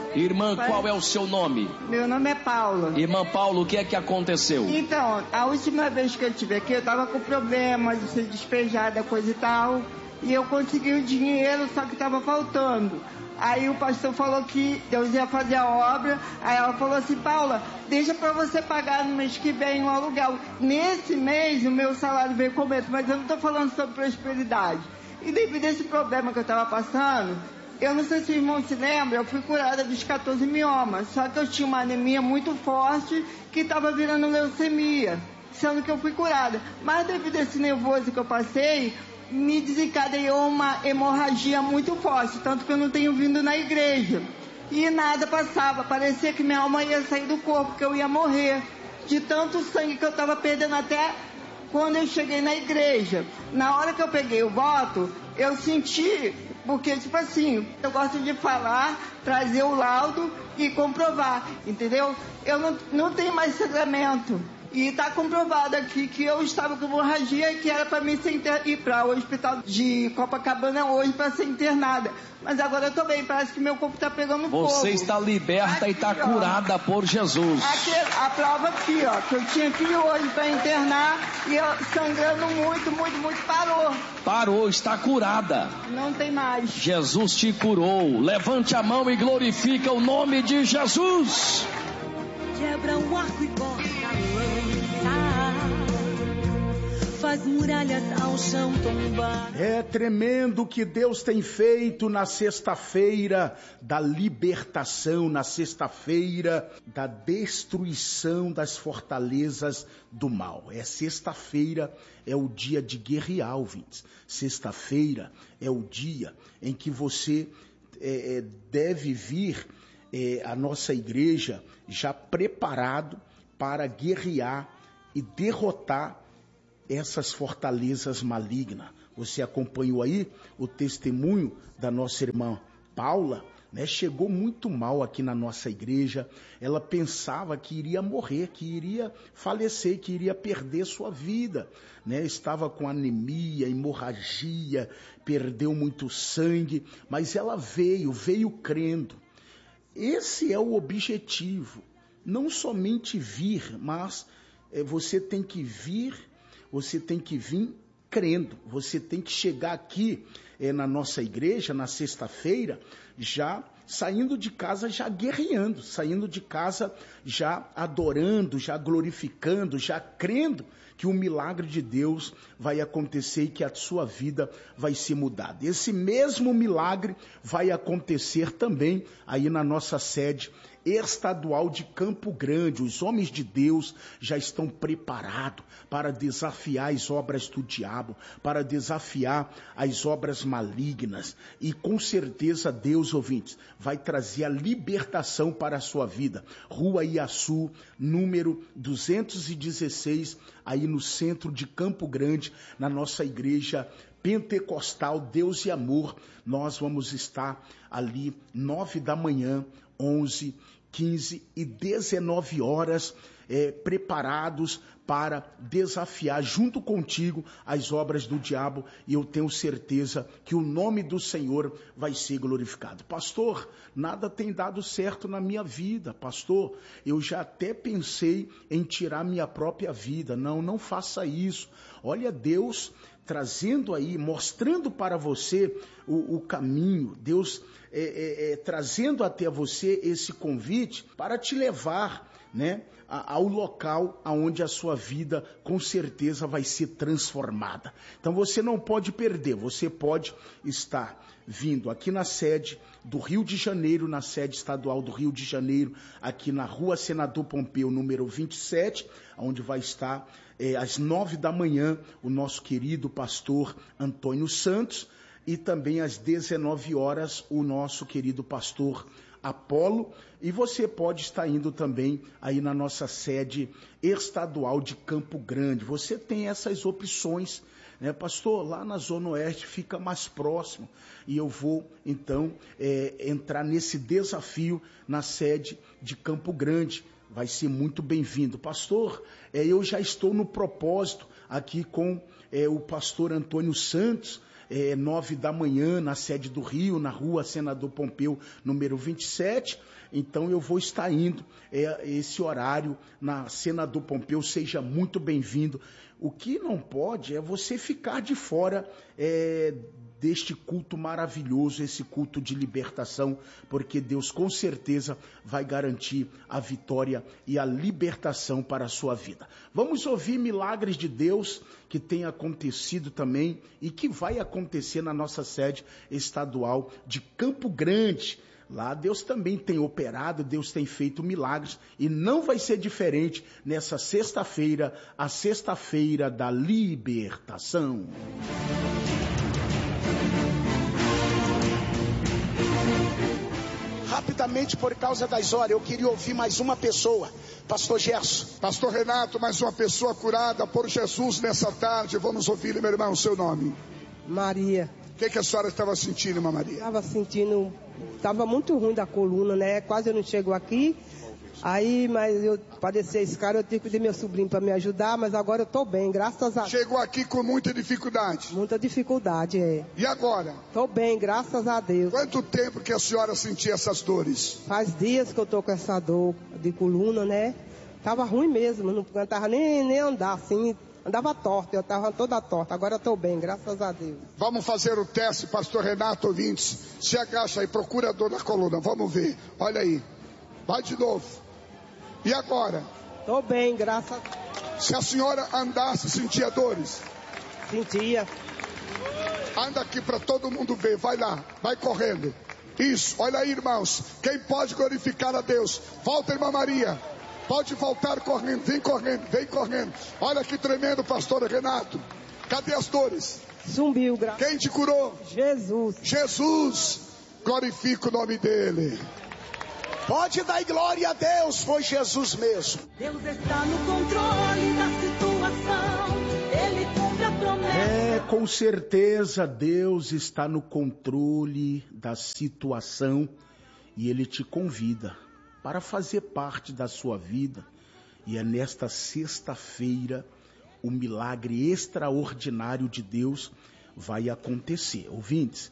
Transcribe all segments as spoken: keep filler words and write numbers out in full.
Irmã, Pai... qual é o seu nome? Meu nome é Paula. Irmã Paula, o que é que aconteceu? Então, a última vez que eu estive aqui, eu tava com problema de ser despejada, coisa e tal. E eu consegui o dinheiro, só que tava faltando. Aí o pastor falou que Deus ia fazer a obra. Aí ela falou assim: Paula, deixa pra você pagar no mês que vem o aluguel. Nesse mês o meu salário veio com medo, mas eu não tô falando sobre prosperidade. E devido a esse problema que eu tava passando, eu não sei se o irmão se lembra, eu fui curada dos catorze miomas. Só que eu tinha uma anemia muito forte que tava virando leucemia, sendo que eu fui curada. Mas devido a esse nervoso que eu passei, me desencadeou uma hemorragia muito forte, tanto que eu não tenho vindo na igreja. E nada passava, parecia que minha alma ia sair do corpo, que eu ia morrer, de tanto sangue que eu estava perdendo até quando eu cheguei na igreja. Na hora que eu peguei o voto, eu senti, porque tipo assim, eu gosto de falar, trazer o laudo e comprovar, entendeu? Eu não, não tenho mais sangramento. E está comprovado aqui que eu estava com hemorragia e que era para mim ser inter... ir para o hospital de Copacabana hoje para ser internada. Mas agora eu estou bem, parece que meu corpo está pegando Você fogo. Você está liberta aqui, e está curada por Jesus. Aqui, a prova aqui, ó, que eu tinha que ir hoje para internar e eu sangrando muito, muito, muito, parou. Parou, está curada. Não tem mais. Jesus te curou. Levante a mão e glorifica o nome de Jesus. Quebra o arco e corta a lança, faz muralhas ao chão tombar. É tremendo o que Deus tem feito na sexta-feira da libertação, na sexta-feira da destruição das fortalezas do mal. É sexta-feira, é o dia de guerrear, ouvintes. Sexta-feira é o dia em que você é, deve vir É, a nossa igreja já preparado para guerrear e derrotar essas fortalezas malignas. Você acompanhou aí o testemunho da nossa irmã Paula, né? Chegou muito mal aqui na nossa igreja. Ela pensava que iria morrer, que iria falecer, que iria perder sua vida, né? Estava com anemia, hemorragia, perdeu muito sangue, mas ela veio, veio crendo. Esse é o objetivo, não somente vir, mas é, você tem que vir, você tem que vir crendo, você tem que chegar aqui é, na nossa igreja, na sexta-feira, já saindo de casa, já guerreando, saindo de casa já adorando, já glorificando, já crendo que o milagre de Deus vai acontecer e que a sua vida vai ser mudada. Esse mesmo milagre vai acontecer também aí na nossa sede estadual de Campo Grande. Os homens de Deus já estão preparados para desafiar as obras do diabo, para desafiar as obras malignas, e com certeza Deus, ouvintes, vai trazer a libertação para a sua vida. Rua Iaçu, número duzentos e dezesseis, aí no centro de Campo Grande, na nossa igreja pentecostal Deus e Amor. Nós vamos estar ali nove da manhã, onze, quinze e dezenove horas, é, preparados para desafiar junto contigo as obras do diabo, e eu tenho certeza que o nome do Senhor vai ser glorificado. Pastor, nada tem dado certo na minha vida, pastor, eu já até pensei em tirar minha própria vida. Não, não faça isso. Olha, Deus trazendo aí, mostrando para você o, o caminho, Deus é, é, é, trazendo até você esse convite para te levar, né, ao local aonde a sua vida com certeza vai ser transformada. Então você não pode perder, você pode estar vindo aqui na sede do Rio de Janeiro, na sede estadual do Rio de Janeiro, aqui na Rua Senador Pompeu, número vinte e sete, onde vai estar é, às nove da manhã o nosso querido pastor Antônio Santos, e também às dezenove horas o nosso querido pastor Apolo, e você pode estar indo também aí na nossa sede estadual de Campo Grande. Você tem essas opções, né, pastor? Lá na Zona Oeste fica mais próximo, e eu vou então é, entrar nesse desafio na sede de Campo Grande. Vai ser muito bem-vindo. Pastor, é, eu já estou no propósito aqui com é, o pastor Antônio Santos, é, nove da manhã, na sede do Rio, na rua Senador Pompeu, número vinte e sete. Então eu vou estar indo é, esse horário na Senador Pompeu. Seja muito bem-vindo. O que não pode é você ficar de fora é, deste culto maravilhoso, esse culto de libertação, porque Deus com certeza vai garantir a vitória e a libertação para a sua vida. Vamos ouvir milagres de Deus que tem acontecido também e que vai acontecer na nossa sede estadual de Campo Grande. Lá Deus também tem operado, Deus tem feito milagres e não vai ser diferente nessa sexta-feira, a sexta-feira da libertação. Rapidamente, por causa das horas, eu queria ouvir mais uma pessoa. Pastor Gerson. Pastor Renato, mais uma pessoa curada por Jesus nessa tarde. Vamos ouvir, meu irmão, o seu nome. Maria. O que, que a senhora estava sentindo, irmã Maria? Estava sentindo, estava muito ruim da coluna, né? Quase eu não chego aqui. Aí, mas eu padeci esse cara, eu tive que pedir meu sobrinho para me ajudar, mas agora eu estou bem, graças a Deus. Chegou aqui com muita dificuldade? Muita dificuldade, é. E agora? Estou bem, graças a Deus. Quanto tempo que a senhora sentia essas dores? Faz dias que eu estou com essa dor de coluna, né? Tava ruim mesmo, não aguentava nem, nem andar assim. Andava torta, eu estava toda torta. Agora eu estou bem, graças a Deus. Vamos fazer o teste, pastor Renato, ouvintes. Se agacha aí, procura a dor na coluna. Vamos ver. Olha aí. Vai de novo. E agora? Estou bem, graças a Deus. Se a senhora andasse, sentia dores? Sentia. Anda aqui para todo mundo ver. Vai lá, vai correndo. Isso, olha aí, irmãos. Quem pode glorificar a Deus? Volta, irmã Maria. Pode voltar correndo, vem correndo, vem correndo. Olha que tremendo, pastor Renato. Cadê as dores? Sumiu, graças. Quem te curou? Jesus. Jesus. Glorifica o nome dele. Pode dar glória a Deus, foi Jesus mesmo. Deus está no controle da situação. Ele cumpre a promessa. É, com certeza Deus está no controle da situação e Ele te convida para fazer parte da sua vida. E é nesta sexta-feira o milagre extraordinário de Deus vai acontecer. Ouvintes,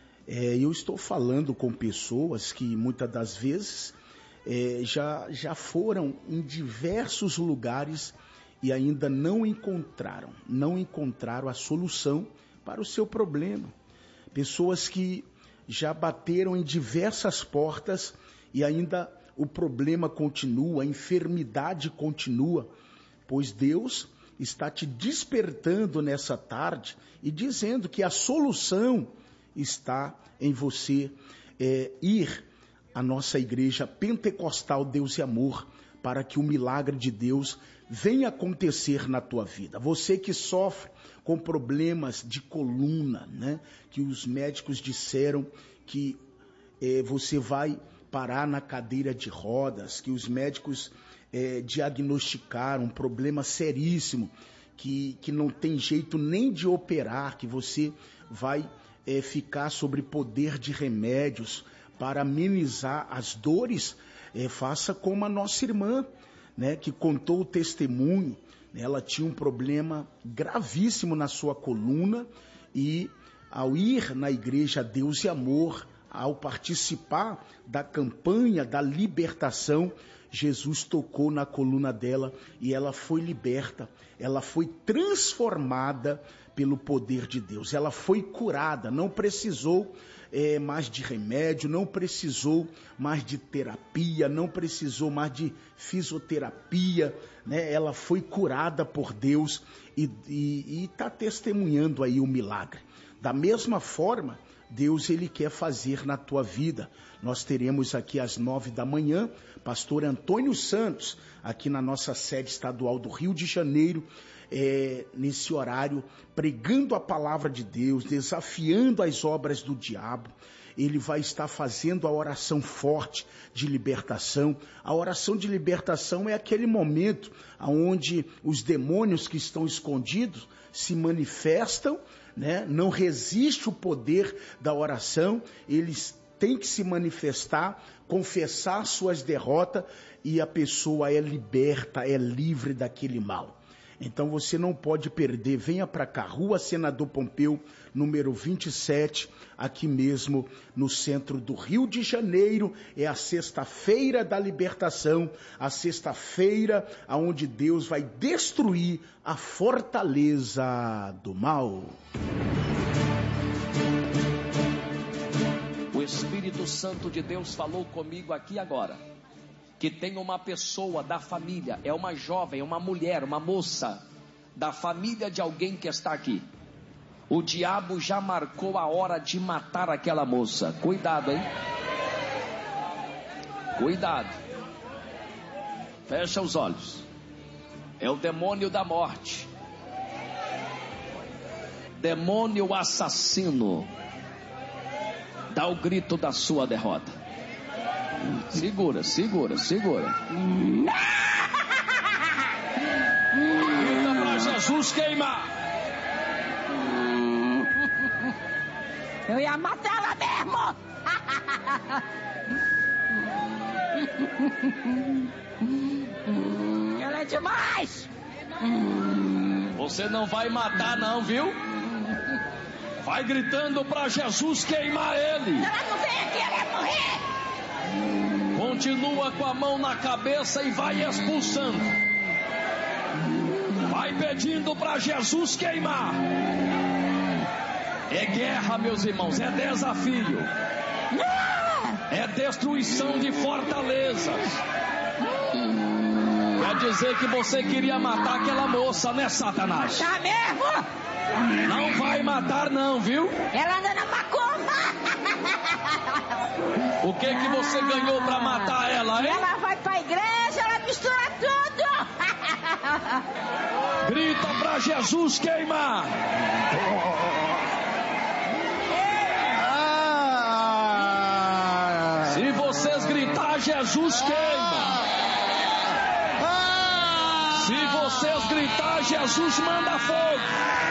é, eu estou falando com pessoas que muitas das vezes é, já, já foram em diversos lugares e ainda não encontraram, não encontraram a solução para o seu problema. Pessoas que já bateram em diversas portas e ainda o problema continua, a enfermidade continua, pois Deus está te despertando nessa tarde e dizendo que a solução está em você é, ir à nossa igreja pentecostal Deus e Amor, para que o milagre de Deus venha acontecer na tua vida. Você que sofre com problemas de coluna, né, que os médicos disseram que é, você vai parar na cadeira de rodas, que os médicos é, diagnosticaram um problema seríssimo, que, que não tem jeito nem de operar, que você vai é, ficar sob poder de remédios para amenizar as dores, é, faça como a nossa irmã, né, que contou o testemunho. Ela tinha um problema gravíssimo na sua coluna e ao ir na igreja Deus e Amor, ao participar da campanha da libertação, Jesus tocou na coluna dela e ela foi liberta, ela foi transformada pelo poder de Deus, ela foi curada, não precisou é, mais de remédio, não precisou mais de terapia, não precisou mais de fisioterapia, né? Ela foi curada por Deus e está testemunhando aí o milagre. Da mesma forma, Deus, Ele quer fazer na tua vida. Nós teremos aqui às nove da manhã, pastor Antônio Santos, aqui na nossa sede estadual do Rio de Janeiro, é, nesse horário, pregando a palavra de Deus, desafiando as obras do diabo. Ele vai estar fazendo a oração forte de libertação. A oração de libertação é aquele momento onde os demônios que estão escondidos se manifestam, né? Não resiste o poder da oração, eles têm que se manifestar, confessar suas derrotas e a pessoa é liberta, é livre daquele mal. Então você não pode perder. Venha para cá, Rua Senador Pompeu, número vinte e sete, aqui mesmo no centro do Rio de Janeiro. É a sexta-feira da libertação, a sexta-feira onde Deus vai destruir a fortaleza do mal. O Espírito Santo de Deus falou comigo aqui agora, que tem uma pessoa da família, é uma jovem, uma mulher, uma moça, da família de alguém que está aqui. O diabo já marcou a hora de matar aquela moça. Cuidado, hein? Cuidado. Fecha os olhos. É o demônio da morte. Demônio assassino. Dá o grito da sua derrota. Segura, segura, segura. Grita pra Jesus queimar. Eu ia matar ela mesmo. Ela é demais. Você não vai matar não, viu? Vai gritando pra Jesus queimar ele. Ela não vem aqui, ela vai morrer. Continua com a mão na cabeça e vai expulsando. Vai pedindo para Jesus queimar. É guerra, meus irmãos, é desafio. É destruição de fortalezas. Quer dizer que você queria matar aquela moça, né, Satanás? Tá mesmo? Não vai matar não, viu? Ela anda na macumba. O que que você ganhou pra matar ela, hein? Ela vai pra igreja, ela mistura tudo. Grita pra Jesus queimar. Se vocês gritar, Jesus queima. Se vocês gritar, Jesus manda fogo.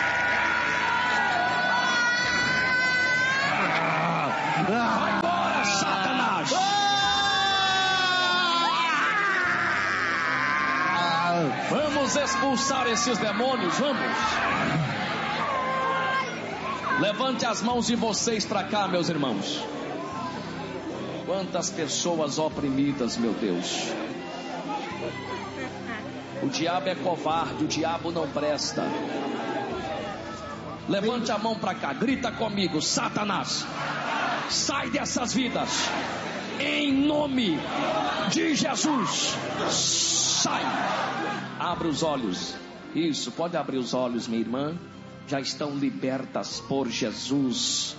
Vai embora, Satanás. Vamos expulsar esses demônios, vamos. Levante as mãos de vocês para cá, meus irmãos. Quantas pessoas oprimidas, meu Deus. O diabo é covarde, o diabo não presta. Levante a mão para cá, grita comigo, Satanás, sai dessas vidas, em nome de Jesus, sai. Abra os olhos, isso, pode abrir os olhos, minha irmã. Já estão libertas por Jesus.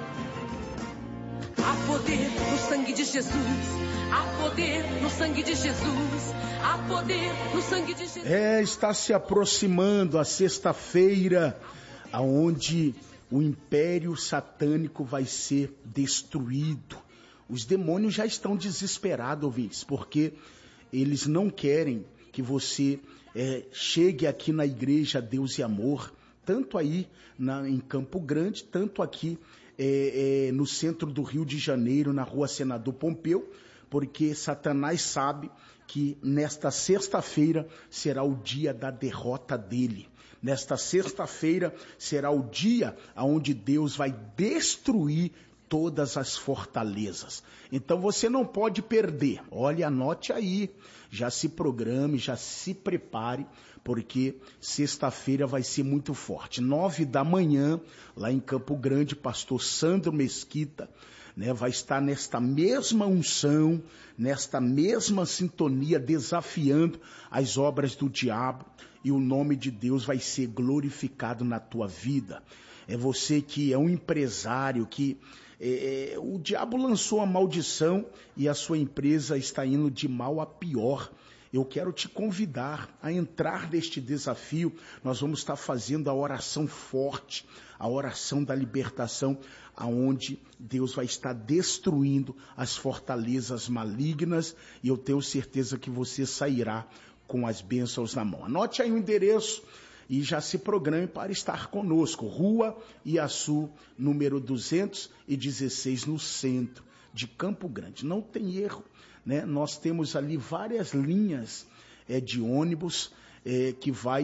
Há poder no sangue de Jesus, há poder no sangue de Jesus, há poder no sangue de Jesus. É, está se aproximando a sexta-feira, aonde o império satânico vai ser destruído. Os demônios já estão desesperados, ouvintes, porque eles não querem que você é, chegue aqui na igreja Deus e Amor, tanto aí na, em Campo Grande, tanto aqui é, é, no centro do Rio de Janeiro, na Rua Senador Pompeu, porque Satanás sabe que nesta sexta-feira será o dia da derrota dele. Nesta sexta-feira será o dia onde Deus vai destruir todas as fortalezas. Então você não pode perder. Olha, anote aí, já se programe, já se prepare, porque sexta-feira vai ser muito forte. Nove da manhã, lá em Campo Grande, pastor Sandro Mesquita, né, vai estar nesta mesma unção, nesta mesma sintonia, desafiando as obras do diabo, e o nome de Deus vai ser glorificado na tua vida. É você que é um empresário, que é, o diabo lançou a maldição e a sua empresa está indo de mal a pior. Eu quero te convidar a entrar neste desafio. Nós vamos estar fazendo a oração forte, a oração da libertação, aonde Deus vai estar destruindo as fortalezas malignas, e eu tenho certeza que você sairá com as bênçãos na mão. Anote aí o endereço e já se programe para estar conosco. Rua Iaçu, número duzentos e dezesseis, no centro de Campo Grande. Não tem erro, né? Nós temos ali várias linhas é, de ônibus é, que vai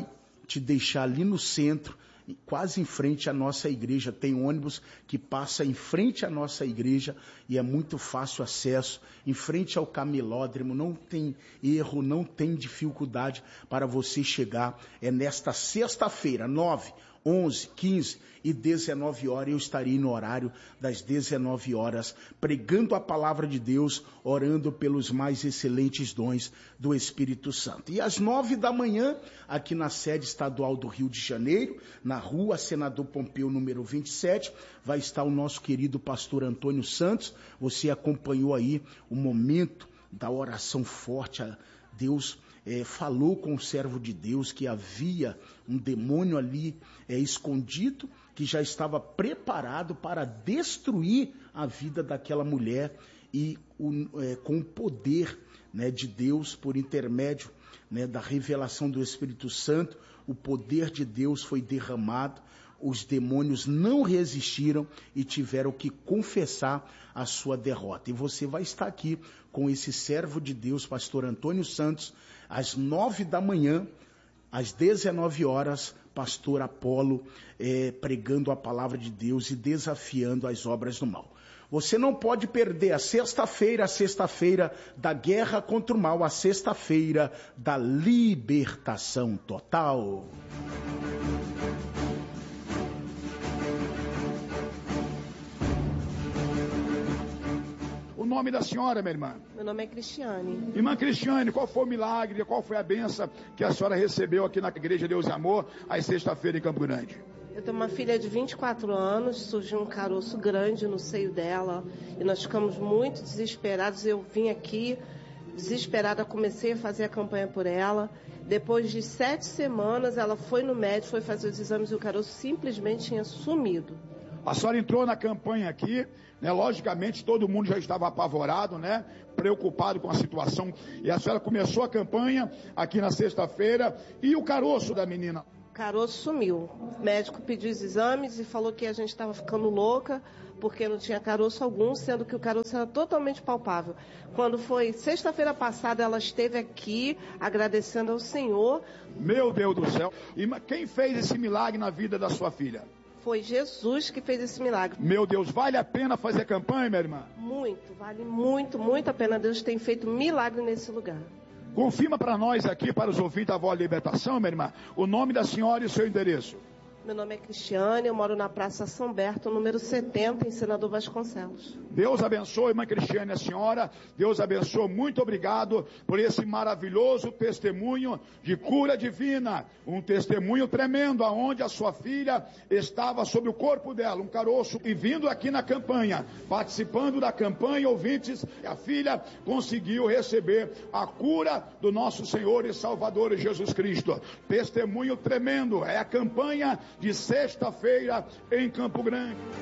te deixar ali no centro, quase em frente à nossa igreja. Tem ônibus que passa em frente à nossa igreja e é muito fácil acesso, em frente ao camelódromo, não tem erro, não tem dificuldade para você chegar. É nesta sexta-feira, nove, onze, quinze e dezenove horas, eu estarei no horário das dezenove horas, pregando a palavra de Deus, orando pelos mais excelentes dons do Espírito Santo. E às nove da manhã, aqui na sede estadual do Rio de Janeiro, na rua Senador Pompeu, número vinte e sete, vai estar o nosso querido pastor Antônio Santos. Você acompanhou aí o momento da oração forte a Deus. É, falou com o servo de Deus que havia um demônio ali é, escondido, que já estava preparado para destruir a vida daquela mulher, e o, é, com o poder, né, de Deus, por intermédio, né, da revelação do Espírito Santo, o poder de Deus foi derramado. Os demônios não resistiram e tiveram que confessar a sua derrota. E você vai estar aqui com esse servo de Deus, pastor Antônio Santos, às nove da manhã, às dezenove horas, pastor Apolo, é, pregando a palavra de Deus e desafiando as obras do mal. Você não pode perder a sexta-feira, a sexta-feira da guerra contra o mal, a sexta-feira da libertação total. O nome da senhora, minha irmã? Meu nome é Cristiane. Irmã Cristiane, qual foi o milagre, qual foi a bênção que a senhora recebeu aqui na Igreja Deus e Amor, às sexta-feira em Campo Grande? Eu tenho uma filha de vinte e quatro anos, surgiu um caroço grande no seio dela e nós ficamos muito desesperados. Eu vim aqui desesperada, comecei a fazer a campanha por ela. Depois de sete semanas, ela foi no médico, foi fazer os exames e o caroço simplesmente tinha sumido. A senhora entrou na campanha aqui, né? Logicamente todo mundo já estava apavorado, né? Preocupado com a situação. E a senhora começou a campanha aqui na sexta-feira. E o caroço da menina? O caroço sumiu. O médico pediu os exames e falou que a gente estava ficando louca porque não tinha caroço algum, sendo que o caroço era totalmente palpável. Quando foi sexta-feira passada, ela esteve aqui agradecendo ao Senhor. Meu Deus do céu! E quem fez esse milagre na vida da sua filha? Foi Jesus que fez esse milagre. Meu Deus, vale a pena fazer campanha, minha irmã? Muito, vale muito, muito a pena. Deus tem feito milagre nesse lugar. Confirma para nós aqui, para os ouvintes da Voz da Libertação, minha irmã, o nome da senhora e o seu endereço. Meu nome é Cristiane, eu moro na Praça São Berto, número setenta, em Senador Vasconcelos. Deus abençoe, irmã Cristiane, a senhora. Deus abençoe, muito obrigado por esse maravilhoso testemunho de cura divina. Um testemunho tremendo, aonde a sua filha estava sob o corpo dela, um caroço, e vindo aqui na campanha, participando da campanha, ouvintes, a filha conseguiu receber a cura do nosso Senhor e Salvador Jesus Cristo. Testemunho tremendo, é a campanha de sexta-feira em Campo Grande.